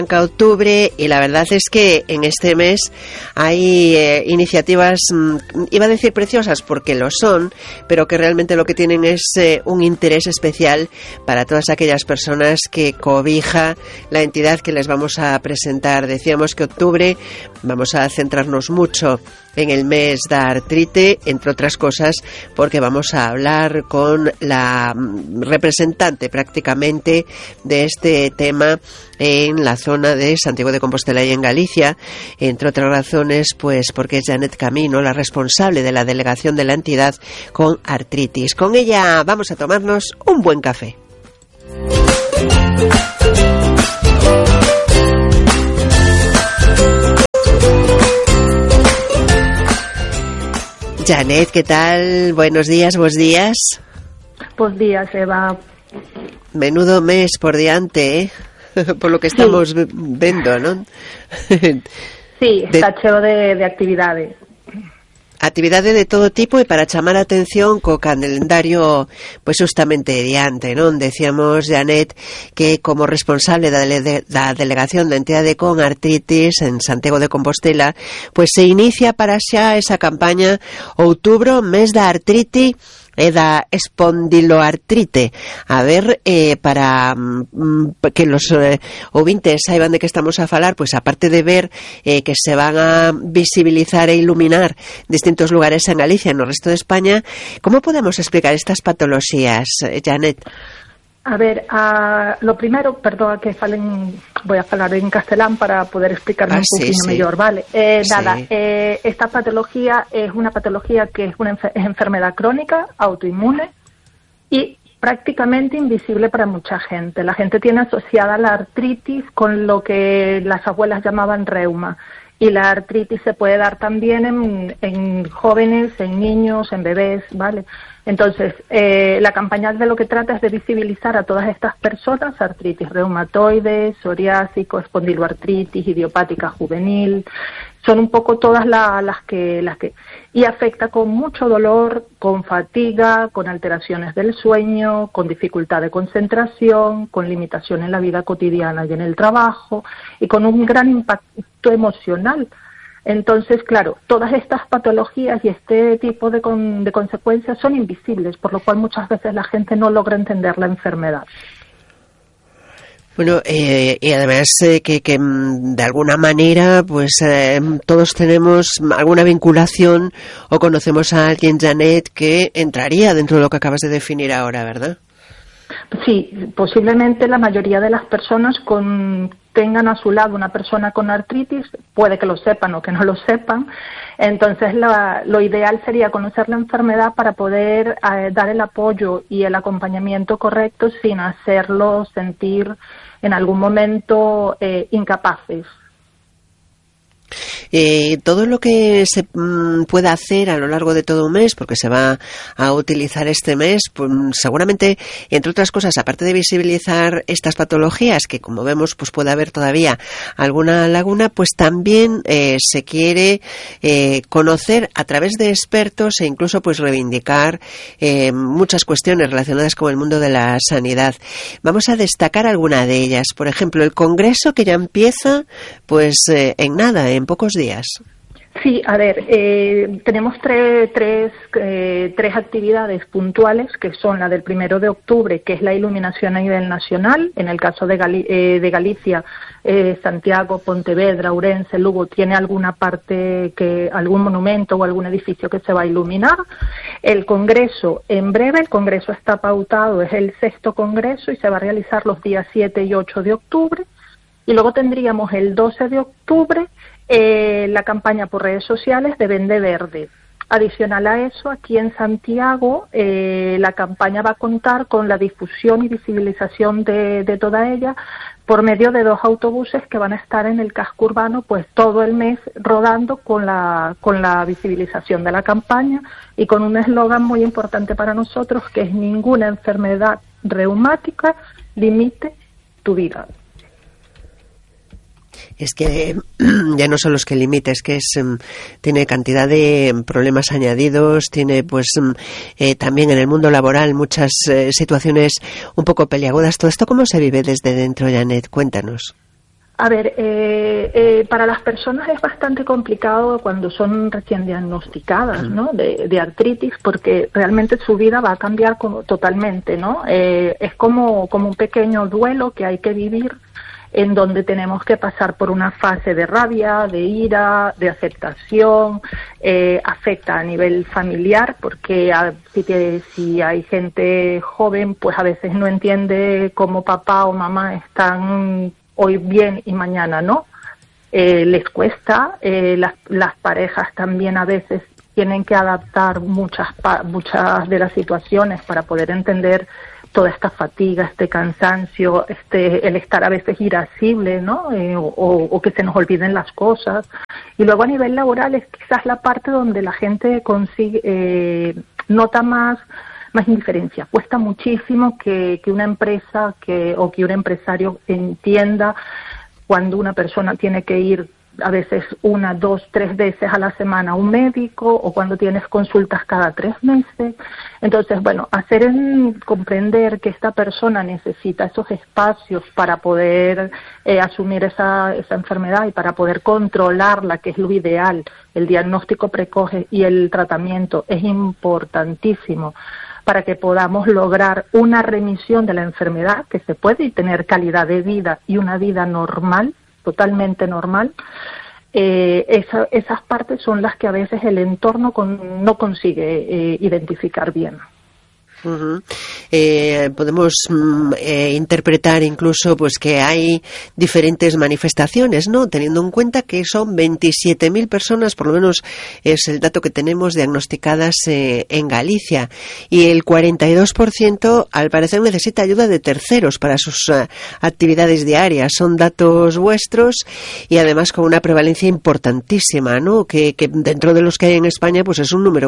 Octubre, y la verdad es que en este mes hay iniciativas, iba a decir preciosas porque lo son, pero que realmente lo que tienen es un interés especial para todas aquellas personas que cobija la entidad que les vamos a presentar. Decíamos que octubre vamos a centrarnos mucho en el mes de artrite, entre otras cosas porque vamos a hablar con la representante prácticamente de este tema en la zona de Santiago de Compostela y en Galicia, entre otras razones pues porque es Janet Camino la responsable de la delegación de la entidad con artritis. Con ella vamos a tomarnos un buen café. Janet, ¿qué tal? Buenos días, bos días. Bos días, Eva. Menudo mes por diante, ¿eh? Por lo que estamos vendo, ¿no? Sí, está cheo de actividades. Actividades de todo tipo e para chamar a atención co calendario pois justamente diante, non? Decíamos, Janet, que como responsable da delegación da entidade con artritis en Santiago de Compostela, pois se inicia para xa esa campaña outubro, mes da artrite e da espondiloartrite. A ver, para que los ouvintes saiban de que estamos a falar, pues aparte de ver que se van a visibilizar e iluminar distintos lugares en Galicia e no resto de España, ¿cómo podemos explicar estas patologías, Janet? A ver, lo primero, perdón que voy a hablar en castelán para poder explicarme un poquito mejor, ¿vale? Esta patología es una patología que es enfermedad crónica, autoinmune y prácticamente invisible para mucha gente. La gente tiene asociada la artritis con lo que las abuelas llamaban reuma. Y la artritis se puede dar también en jóvenes, en niños, en bebés, ¿vale? Entonces, la campaña de lo que trata es de visibilizar a todas estas personas, artritis reumatoide, psoriásico, espondiloartritis, idiopática juvenil, son un poco todas las que y afecta con mucho dolor, con fatiga, con alteraciones del sueño, con dificultad de concentración, con limitación en la vida cotidiana y en el trabajo y con un gran impacto emocional. Entonces, claro, todas estas patologías y este tipo de consecuencias son invisibles, por lo cual muchas veces la gente no logra entender la enfermedad. Bueno, y además que de alguna manera pues todos tenemos alguna vinculación o conocemos a alguien, Janet, que entraría dentro de lo que acabas de definir ahora, ¿verdad? Sí, posiblemente la mayoría de las personas tengan a su lado una persona con artritis, puede que lo sepan o que no lo sepan. Entonces lo ideal sería conocer la enfermedad para poder dar el apoyo y el acompañamiento correcto sin hacerlos sentir en algún momento incapaces. Todo lo que se pueda hacer a lo largo de todo un mes, porque se va a utilizar este mes, pues seguramente, entre otras cosas, aparte de visibilizar estas patologías, que como vemos pues puede haber todavía alguna laguna, pues también se quiere conocer a través de expertos e incluso pues reivindicar muchas cuestiones relacionadas con el mundo de la sanidad. Vamos a destacar alguna de ellas. Por ejemplo, el congreso que ya empieza pues en nada, en pocos días. Sí, a ver, tenemos tres actividades puntuales que son la del 1 de octubre, que es la iluminación a nivel nacional. En el caso de Galicia, Santiago, Pontevedra, Ourense, Lugo, tiene alguna parte, algún monumento o algún edificio que se va a iluminar. El congreso, en breve, el congreso está pautado, es el 6º congreso y se va a realizar los días 7 y 8 de octubre. Y luego tendríamos el 12 de octubre la campaña por redes sociales de Vende Verde. Adicional a eso, aquí en Santiago, la campaña va a contar con la difusión y visibilización de toda ella por medio de 2 autobuses que van a estar en el casco urbano pues todo el mes rodando con la visibilización de la campaña y con un eslogan muy importante para nosotros que es: ninguna enfermedad reumática limite tu vida. Es que ya no son los que limita, es que tiene cantidad de problemas añadidos, tiene pues también en el mundo laboral muchas situaciones un poco peliagudas. ¿Todo esto cómo se vive desde dentro, Janet? Cuéntanos. A ver, para las personas es bastante complicado cuando son recién diagnosticadas, ¿no? De artritis, porque realmente su vida va a cambiar totalmente, ¿no? Es como un pequeño duelo que hay que vivir, en donde tenemos que pasar por una fase de rabia, de ira, de aceptación, afecta a nivel familiar, porque si hay gente joven, pues a veces no entiende cómo papá o mamá están hoy bien y mañana no. Les cuesta, las parejas también a veces tienen que adaptar muchas de las situaciones para poder entender toda esta fatiga, este cansancio, el estar a veces irascible, ¿no? O que se nos olviden las cosas. Y luego a nivel laboral es quizás la parte donde la gente nota más indiferencia. Cuesta muchísimo que una empresa o que un empresario entienda cuando una persona tiene que ir a veces 1, 2, 3 veces a la semana a un médico, o cuando tienes consultas cada 3 meses. Entonces, bueno, comprender que esta persona necesita esos espacios para poder asumir esa enfermedad y para poder controlarla, que es lo ideal. El diagnóstico precoz y el tratamiento es importantísimo para que podamos lograr una remisión de la enfermedad, que se puede, y tener calidad de vida y una vida normal, totalmente normal. Esas partes son las que a veces el entorno no consigue identificar bien. Uh-huh. Podemos interpretar incluso pues que hay diferentes manifestaciones, ¿no? Teniendo en cuenta que son 27.000 personas, por lo menos es el dato que tenemos, diagnosticadas en Galicia, y el 42% al parecer necesita ayuda de terceros para sus actividades diarias. Son datos vuestros y además con una prevalencia importantísima, ¿no? Que dentro de los que hay en España pues es un número